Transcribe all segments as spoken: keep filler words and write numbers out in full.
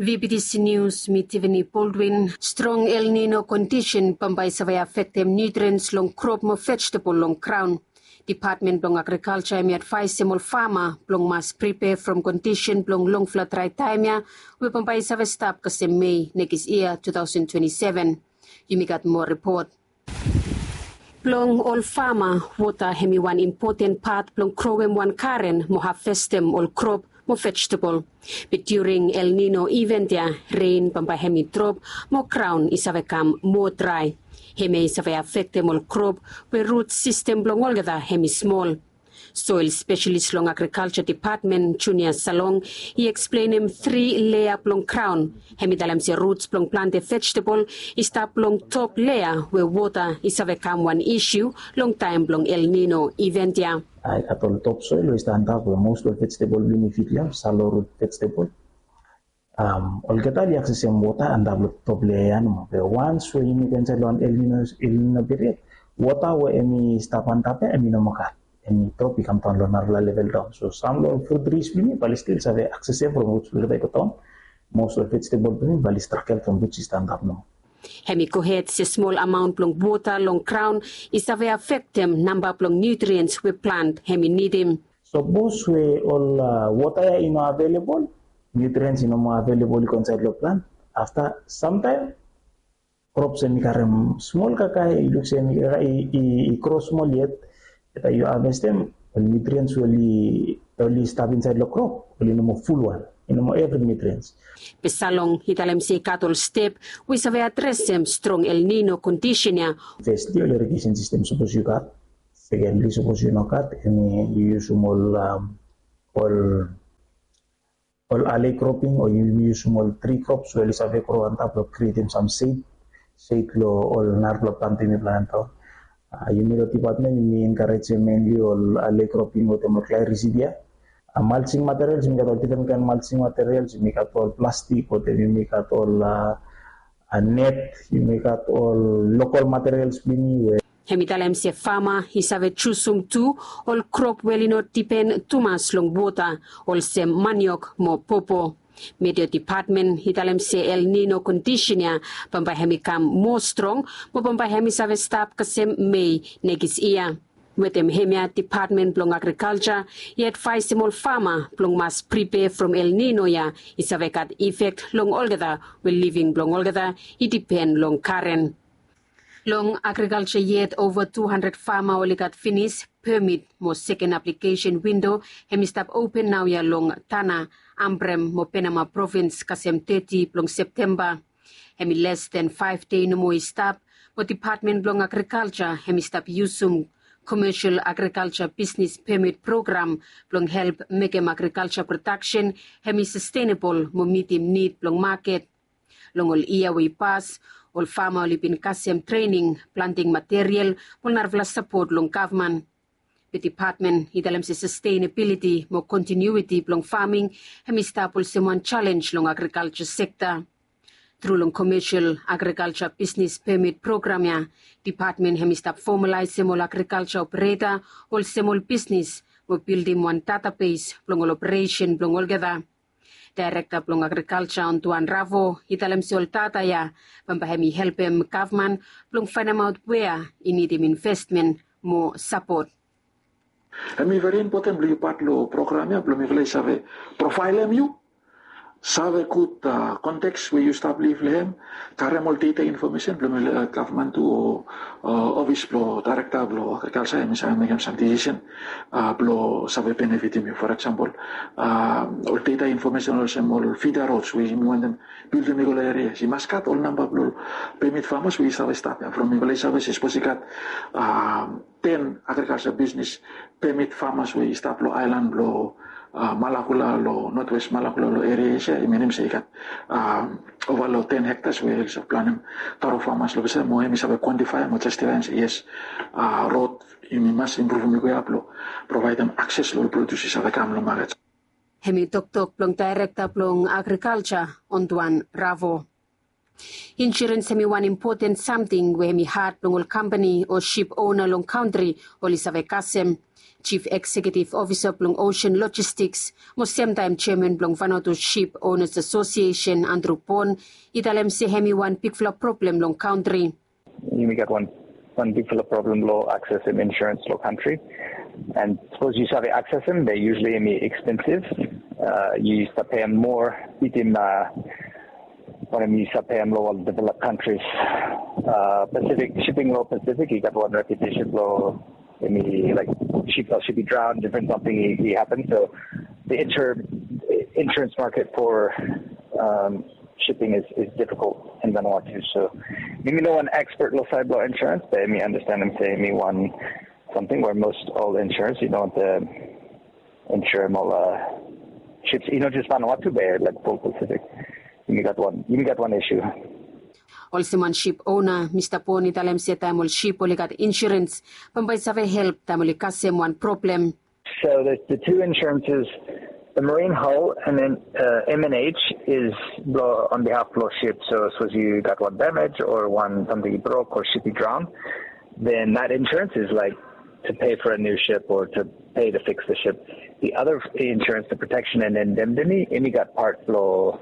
V B T C News, mi Tiffany Baldwin. Strong El Nino condition pambay savay affectem nutrients long crop mo vegetable long crown. Department blong Agriculture mi advise semol farmer blong mas prepare from condition blong long flood dry time ya we pambay savay stop kasi May next year twenty twenty-seven. You may got more report. Blong all farmer water hemi one important part blong crowem one karen mo have festem all crop mo vegetable. But during El Nino event ya, rain pambay hemi drop, mo crown isave kam more dry. Hemi isave affect mo crop, where root system blong olgada hemi small. Soil specialist long agriculture department, Junior Salong, he explained him three layer blong crown. Hemi dalam si roots blong plant vegetable, is tap blong top layer where water isave kam one issue, long time blong El Nino event ya. I at all topsoil is the antap most of vegetable beneficial shallow root vegetable. Um, all get all access in water and double top layer no. Once we can say on El Nino El Nino period, water where any stop on top any no maka any top become on level down. So some low food trees being but still have access from which will take on most of vegetable being but struggle from which is stand up no. Hemi kohet se small amount long water long crown is ave affect them number long nutrients we plant hemi need him. So both we all uh, water you know available, nutrients you know more available inside the plant. After some time, crops and karam small kakai looks and i cross small yet that you harvest them, nutrients will only stop inside the crop, will no more full one. In more every nutrients. Pesalong hitalem si cattle step, we save address them strong El Nino condition ya. First, the irrigation system suppose you cut. Secondly, suppose you not cut, and you use small um, all all alley cropping, or you use small tree crops. Well, you have a crop on top of creating some seed, seed lo all narlo planting plant. Uh, you need a department. You encourage mainly all alley cropping or the multiplier residia. Uh, mulching materials, you make all different kind of mulching materials, you make out all plastic, or you make out all uh, a net, you make out all local materials. Hemitalem se farmer, he save chusum too, all crop well not depend too much long water, all sem maniok mo popo. Media department, hitalem se El Nino condition ya, pambay hemi kam more strong, mo pambay hemi save stop kasem May next year. With them hemia department blong agriculture, yet advise small farmer blong must prepare from El Nino ya is a vekat effect long olgada will living blong olgada it depend long current. Long agriculture yet over two hundred farmer only got finished permit mo second application window hemi stop open now ya long Tana Ambrem mo Panama province kasem thirty long September. Hemi less than five day no more stop mo department blong agriculture hemi stop usum Commercial Agriculture Business Permit Program blong help make em agriculture production hemi sustainable mo meet him need blong market. Long all iya we pass, all farmer lipin kasem training, planting material, mo narvla support long government. The department hidalam si sustainability mo continuity blong farming hemi stapol semon challenge long agriculture sector. Through long commercial agriculture business permit program ya, department hemi stop formalize semol agriculture operator or semol business mo building one database blong operation blong olgada. Director blong agriculture Antoine Ravo hitalam si ol tata ya, pampahemi help em government blong find out where in need him investment mo support. Hemi very important beli part lo program ya belum iflay save profile em you. Save kut uh, context where you establish lehem karemol data information belum uh, government tu o uh, office blo director blo agriculture misalnya make some decision uh, blo save benefit me for example uh, all data information also all feeder roads we want them build the migol area si maskat all number blo permit farmers we save start from migol save si posikat uh, ten agriculture business permit farmers we start blo island blo Uh, Malakula lo northwest Malakula lo area siya iminim sa ikat uh, over lo ten hectares we sa planem taro farmers lo bisa mo hemi sabe quantify mo justify yes uh, road imi mas improve mi ko yaplo provide them access lo produce sa kam lo market. Hemi tok tok plong director plong agriculture Antoine Ravo. Insurance hemi one important something where hemi hard plong company or ship owner long country o lisave kasem. Chief Executive Officer blong Ocean Logistics, mo same time Chairman blong Vanuatu Ship Owners Association Andrew Pon, italem se hemi one big flop problem long country. You may get one one big flop problem low access in insurance low country, and suppose you have access them, they usually may expensive. Uh, you used to pay them more. Within uh, one of you used to pay them low developed countries. Uh, Pacific shipping law Pacific, you got one reputation law. I mean, like ship should be drowned, different something he happened. So the inter insurance market for um, shipping is, is difficult in Vanuatu. So maybe no one expert law side law insurance, but I mean understand them say me one something where most all insurance you don't uh, insure all uh, ships. You know, just Vanuatu Bay like full Pacific. You got one. You got one issue. Also, man ship owner, Mister Poni talem se tamol ship oli got insurance, pambay save help tamoli kasem one problem. So the the two insurances, the marine hull and then uh, M and H is on behalf of ship. So suppose you got one damage or one something broke or ship you drowned, then that insurance is like to pay for a new ship or to pay to fix the ship. The other insurance, the protection and indemnity, any got part flow.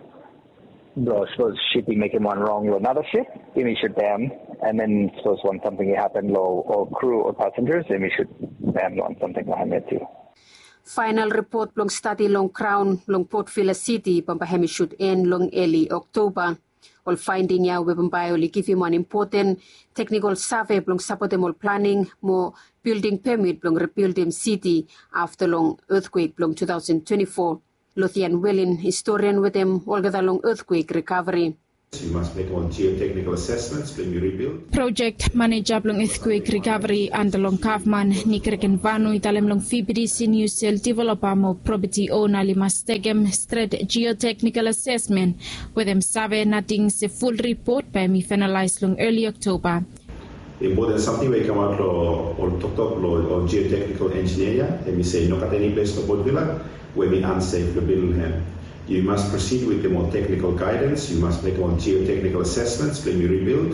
So suppose shipping making one wrong with another ship, then we should ban. And then suppose when something happened low or crew or passengers, then we should ban on something behind it too. Final report long study long Crown long Port Vila City pampahemi should end long early October. All finding ya we pampayo li give him one important technical survey long support them all planning more building permit long rebuilding city after long earthquake long twenty twenty-four. Lothian Wellin, historian with them, all the long earthquake recovery. You must make all geotechnical assessments when you rebuild. Project manager long earthquake recovery and long Kavman, Nikreken Vanu, Italem long V B D C new cell developer mo property owner li must take them straight geotechnical assessment with them survey nothing se full report by me finalized long early October. Important something we come out or or talk talk or geotechnical engineer and we say no cut any place to Port Vila where we unsafe the building him. You must proceed with the more technical guidance. You must make more geotechnical assessments when you rebuild.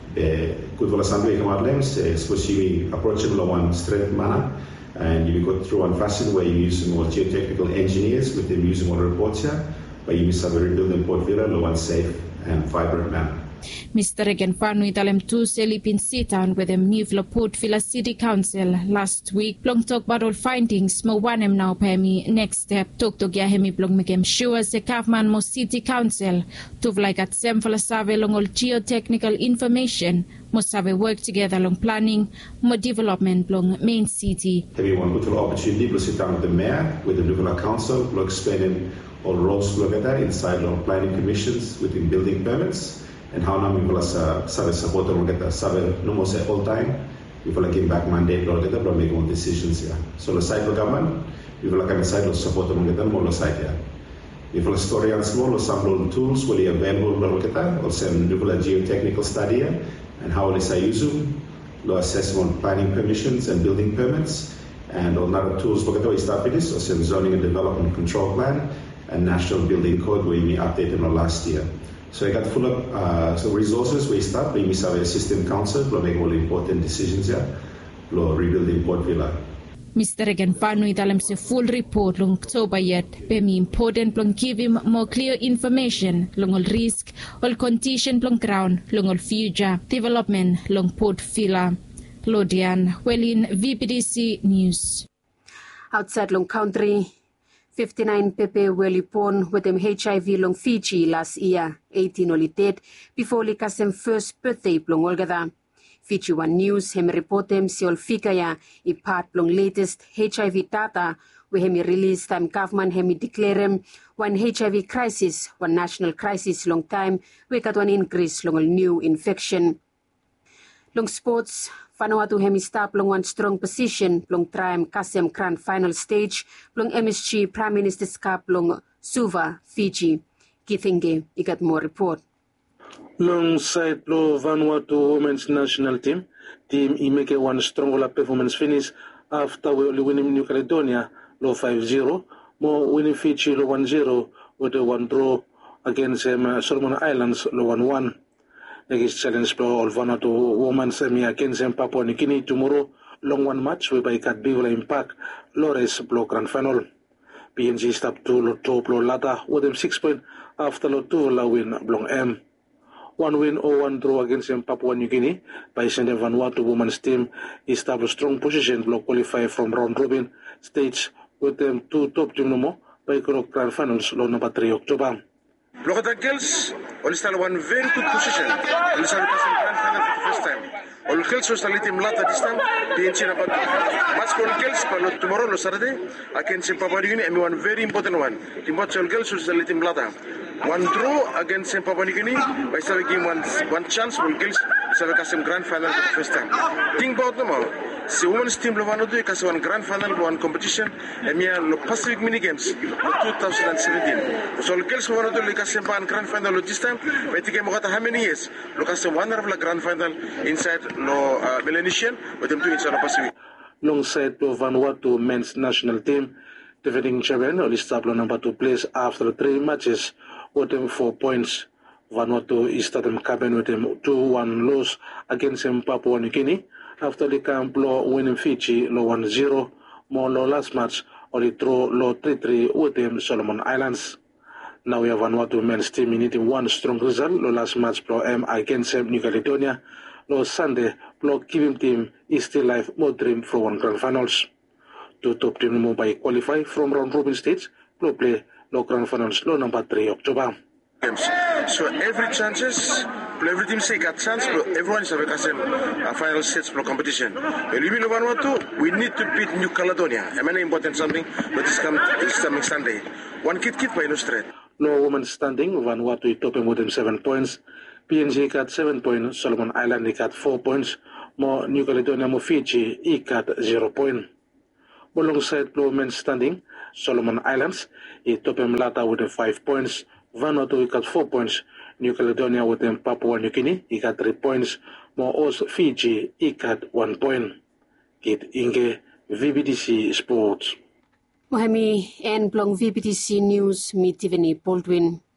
Good for something we come out lens. Suppose you approachable one straight manner, and you go through one facet where you use more geotechnical engineers with them using more reports here, but you must have a rebuilding Port Vila one safe and vibrant manner. Mister Regan Fanu italem two selipin sit-down with them new Port Vila City Council last week. Long talk about all findings. Mo one em now pay me next step. Talk to gya hemi blong mekem sure se Kavman mo City Council. Tuv like at sem for save long all geotechnical information. Must have work together long planning, more development long main city. Everyone would have opportunity to sit down with the mayor, with the local council, to explain all roles to look at that inside long planning commissions within building permits. And how now we will have support and get the no more say all time. We will give back mandate or get the make more decisions here. So the side of government, we will have side of support and get the more side here. We will story and small or some tools will be available to get that or some new geotechnical study and how they say use them, law assessment planning permissions and building permits and all other tools for get start with this or some zoning and development control plan and national building code where we updated on last year. So I got full of uh, so resources we start. We miss our system council to make all important decisions here. To rebuilding Port Vila. Mister Regan Fanu italem se full report long October yet. Be me important long give him more clear information long all risk, all condition long ground, long all future development long Port Vila. Lodian Wellin V P D C News. Outside long country. fifty-nine Pepe Welipon with them H I V long Fiji last year, eighteen only dead before likasem first birthday plong olgada. Fiji One News hem report them si ol fikaya I part plong latest H I V data we hemi release time government hemi declare him one H I V crisis, one national crisis long time we got one increase long new infection. Long sports Vanuatu hemi start long one strong position long tram kasem grand final stage long M S G Prime Minister's Cup long Suva Fiji. Kithinge ikat more report. Long side lo Vanuatu women's national team team I make one strong performance finish after we winning New Caledonia lo five zero mo winning Fiji lo one zero with a one draw against um, Solomon Islands lo one one. Next challenge lo Vanuatu women's semi against Papua New Guinea tomorrow long one match whereby kat Bivol Impact Lores block grand final. P N G stop to lo top lo lata with them six point after lo two la win blong M. One win or one draw against Papua New Guinea by sending Vanuatu women's team established strong position to qualify from round robin stage with them two top team no more by grand finals lo number three October. Lokota girls will start one very good position. Will start passing grand final for the first time. All girls will start letting Mlata this time. P N G about match for girls, but tomorrow no Saturday against Papua New Guinea. And one very important one. The match all girls will start letting Mlata. One draw against Papua New Guinea by starting game one one chance for girls to start passing grand final for the first time. Think about them all. The women's team lo vano do kasi one grand final one competition and mia lo Pacific mini games twenty seventeen. So lo girls lo vano do lo kasi one grand final lo this time. But game mo kata how many years lo kasi one of the grand final inside lo uh, Melanesian with them two inside lo Pacific. Alongside lo Vanuatu men's national team, defending champion only stable number two place after three matches with them four points. Vanuatu is starting cabin with them two one loss against Papua New Guinea. After the camp low winning Fiji low one zero, more low last match only draw low three three with them Solomon Islands. Now we have Vanuatu men's team needing one strong result low last match pro M against New Caledonia. Low Sunday blow giving team is still live more dream for one grand finals. Two top team more by qualify from round robin stage blow play low grand finals low number three October. So every chances, every team say got chance, but everyone is having a final stage for competition. We need to beat New Caledonia. I mean, important something, but it's come it's coming Sunday. One kid kid by no straight. No woman standing. Vanuatu topping with them seven points. P N G got seven points. Solomon Island got four points. More New Caledonia, more Fiji, he got zero point. Alongside women standing, Solomon Islands, he topping Mlata with them five points. Vanuatu he got four points. New Caledonia with them Papua New Guinea he got three points. More also Fiji he got one point. Kit Inge V B D C Sports. Mohami and Blong V B D C News, me Tiffany Baldwin.